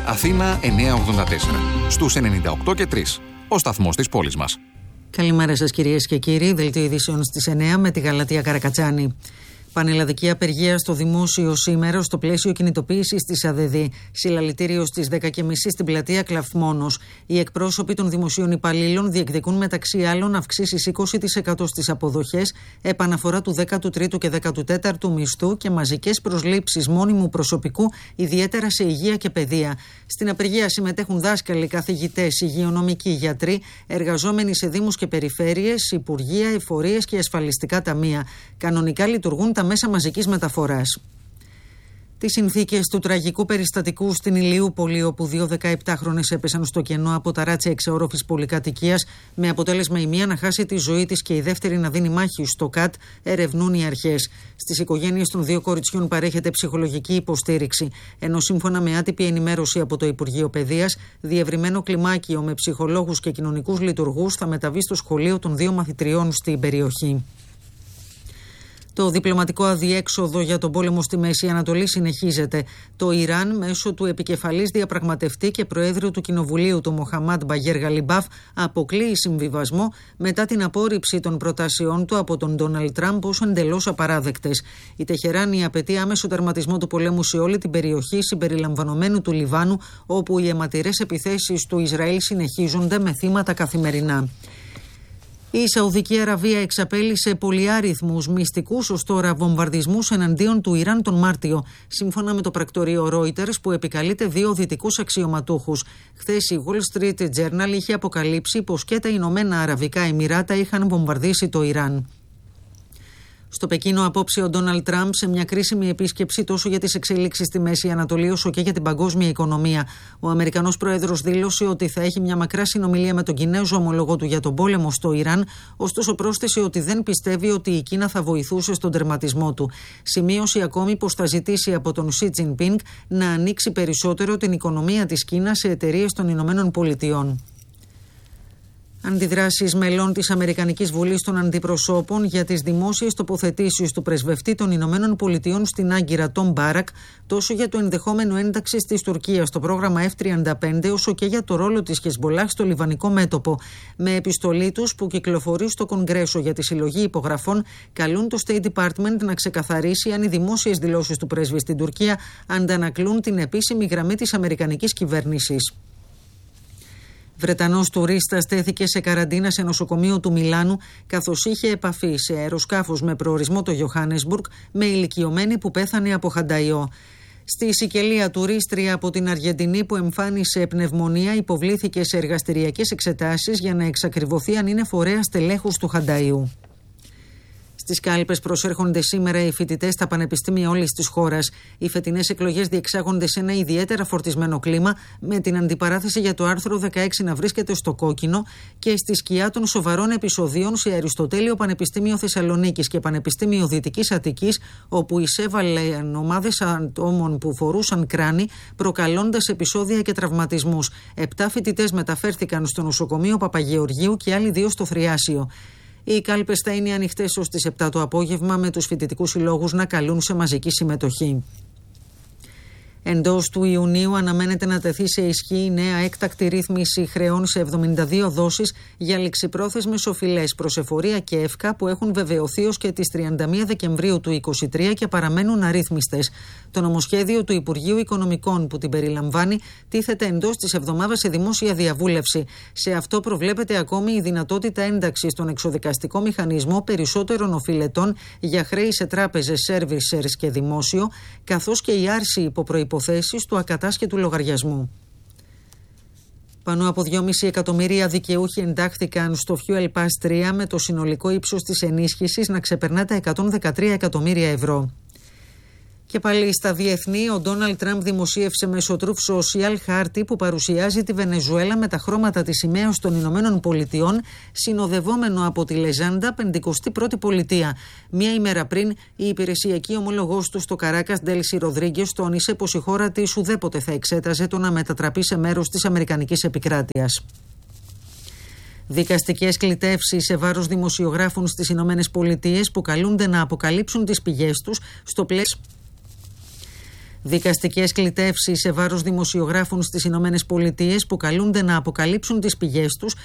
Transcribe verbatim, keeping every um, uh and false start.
Αθήνα εννιακόσια ογδόντα τέσσερα. Στους ενενήντα οκτώ και τρία. Ο σταθμός της πόλης μας. Καλημέρα σας κυρίες και κύριοι. Δελτίο ειδήσεων στις εννιά με τη Γαλατεία Καρακατσάνη. Πανελλαδική απεργία στο δημόσιο σήμερα στο πλαίσιο κινητοποίησης της ΑΔΔ. Συλλαλητήριο στις δέκα και μισή στην πλατεία Κλαφμόνος. Οι εκπρόσωποι των δημοσίων υπαλλήλων διεκδικούν μεταξύ άλλων αυξήσεις είκοσι τοις εκατό στις αποδοχές, επαναφορά του δέκατου τρίτου και δέκατου τέταρτου μισθού και μαζικές προσλήψεις μόνιμου προσωπικού, ιδιαίτερα σε υγεία και παιδεία. Στην απεργία συμμετέχουν δάσκαλοι, καθηγητές, υγειονομικοί, γιατροί, εργαζόμενοι σε δήμους και περιφέρειες, υπουργεία, εφορίες και ασφαλιστικά ταμεία. Κανονικά λειτουργούν τα μέσα μαζικής μεταφοράς. Τις συνθήκες του τραγικού περιστατικού στην Ηλιούπολη, όπου δύο δεκαεπτάχρονες έπεσαν στο κενό από ταράτσια εξαόροφης πολυκατοικίας, με αποτέλεσμα η μία να χάσει τη ζωή της και η δεύτερη να δίνει μάχη στο ΚΑΤ, ερευνούν οι αρχές. Στις οικογένειες των δύο κοριτσιών παρέχεται ψυχολογική υποστήριξη, ενώ σύμφωνα με άτυπη ενημέρωση από το Υπουργείο Παιδείας, διευρυμένο κλιμάκιο με ψυχολόγους και κοινωνικούς λειτουργούς θα μεταβεί στο σχολείο των δύο μαθητριών στην περιοχή. Το διπλωματικό αδιέξοδο για τον πόλεμο στη Μέση Ανατολή συνεχίζεται. Το Ιράν, μέσω του επικεφαλής διαπραγματευτή και προέδρου του Κοινοβουλίου, του Μοχαμάντ Μπαγέρ Γαλιμπάφ, αποκλείει συμβιβασμό μετά την απόρριψη των προτάσεών του από τον Ντόναλντ Τραμπ ως εντελώς απαράδεκτες. Η Τεχεράνη απαιτεί άμεσο τερματισμό του πολέμου σε όλη την περιοχή, συμπεριλαμβανομένου του Λιβάνου, όπου οι αιματηρές επιθέσεις του Ισραήλ συνεχίζονται με θύματα καθημερινά. Η Σαουδική Αραβία εξαπέλυσε πολυάριθμους μυστικούς ως τώρα βομβαρδισμούς εναντίον του Ιράν τον Μάρτιο, σύμφωνα με το πρακτορείο Reuters που επικαλείται δύο δυτικούς αξιωματούχους. Χθες η Wall Street Journal είχε αποκαλύψει πως και τα Ηνωμένα Αραβικά Εμιράτα είχαν βομβαρδίσει το Ιράν. Στο Πεκίνο απόψε ο Ντόναλντ Τραμπ σε μια κρίσιμη επίσκεψη τόσο για τις εξελίξεις στη Μέση Ανατολή όσο και για την παγκόσμια οικονομία. Ο Αμερικανός Πρόεδρος δήλωσε ότι θα έχει μια μακρά συνομιλία με τον Κινέζο ομολογό του για τον πόλεμο στο Ιράν, ωστόσο πρόσθεσε ότι δεν πιστεύει ότι η Κίνα θα βοηθούσε στον τερματισμό του. Σημείωσε ακόμη πως θα ζητήσει από τον Σι Τζινπίνγκ να ανοίξει περισσότερο την οικονομία της Κίνας σε εταιρείες των Ηνωμένων Πολιτειών. Αντιδράσεις μελών της Αμερικανικής Βουλής των Αντιπροσώπων για τις δημόσιες τοποθετήσεις του πρεσβευτή των Ηνωμένων Πολιτειών στην Άγκυρα, Τον Μπάρακ, τόσο για το ενδεχόμενο ένταξης της Τουρκίας στο πρόγραμμα εφ τριάντα πέντε, όσο και για το ρόλο της Χεσμπολάχ στο λιβανικό μέτωπο. Με επιστολή τους που κυκλοφορεί στο Κογκρέσο για τη συλλογή υπογραφών, καλούν το State Department να ξεκαθαρίσει αν οι δημόσιες δηλώσεις του πρέσβη στην Τουρκία αντανακλούν την επίσημη γραμμή της Αμερικανικής κυβέρνησης. Βρετανός τουρίστας τέθηκε σε καραντίνα σε νοσοκομείο του Μιλάνου, καθώς είχε επαφή σε αεροσκάφος με προορισμό το Johannesburg με ηλικιωμένη που πέθανε από χανταϊό. Στη Σικελία, τουρίστρια από την Αργεντινή που εμφάνισε πνευμονία υποβλήθηκε σε εργαστηριακές εξετάσεις για να εξακριβωθεί αν είναι φορέας τελέχους του χανταϊού. Στις κάλπες προσέρχονται σήμερα οι φοιτητές στα πανεπιστήμια όλης της χώρας. Οι φετινές εκλογές διεξάγονται σε ένα ιδιαίτερα φορτισμένο κλίμα, με την αντιπαράθεση για το άρθρο δεκαέξι να βρίσκεται στο κόκκινο και στη σκιά των σοβαρών επεισοδίων σε Αριστοτέλειο Πανεπιστήμιο Θεσσαλονίκης και Πανεπιστήμιο Δυτικής Αττικής, όπου εισέβαλαν ομάδες ατόμων που φορούσαν κράνη, προκαλώντας επεισόδια και τραυματισμούς. Επτά φοιτητές μεταφέρθηκαν στο νοσοκομείο Παπαγεωργίου και άλλοι δύο στο Θριάσιο. Οι κάλπες θα είναι ανοιχτές ως τις επτά το απόγευμα, με τους φοιτητικούς συλλόγους να καλούν σε μαζική συμμετοχή. Εντός του Ιουνίου αναμένεται να τεθεί σε ισχύ η νέα έκτακτη ρύθμιση χρεών σε εβδομήντα δύο δόσεις για ληξιπρόθεσμες οφειλές προς εφορία και εύκα που έχουν βεβαιωθεί ως και τις τριάντα μία Δεκεμβρίου του είκοσι τρία και παραμένουν αρρύθμιστες. Το νομοσχέδιο του Υπουργείου Οικονομικών που την περιλαμβάνει τίθεται εντός της εβδομάδας σε δημόσια διαβούλευση. Σε αυτό προβλέπεται ακόμη η δυνατότητα ένταξης στον εξοδικαστικό μηχανισμό περισσότερων οφειλετών για χρέη σε τράπεζες, servicers και δημόσιο, καθώς και η άρση υποπροϋποθέσεων του ακατάσχετου λογαριασμού. Πάνω από δυόμισι εκατομμύρια δικαιούχοι εντάχθηκαν στο Fuel Pass τρία, με το συνολικό ύψος της ενίσχυσης να ξεπερνά τα εκατόν δεκατρία εκατομμύρια ευρώ. Και πάλι στα διεθνή, ο Ντόναλντ Τραμπ δημοσίευσε μέσω Truth Social χάρτη που παρουσιάζει τη Βενεζουέλα με τα χρώματα της σημαίας των Ηνωμένων Πολιτειών, συνοδευόμενο από τη λεζάντα πενηκοστή πρώτη Πολιτεία. Μία ημέρα πριν, η υπηρεσιακή ομολογός του στο Καράκας, Ντέλσι Ροδρίγκες, τόνισε πως η χώρα της ουδέποτε θα εξέταζε το να μετατραπεί σε μέρος της Αμερικανικής επικράτειας. Δικαστικές κλητεύσεις σε βάρος δημοσιογράφων στις Ηνωμένες Πολιτείες που καλούνται να αποκαλύψουν τις πηγές τους στο πλαίσιο. Δικαστικές κλητεύσεις σε βάρος δημοσιογράφων στις Ηνωμένες Πολιτείες που καλούνται να αποκαλύψουν τις πηγές τους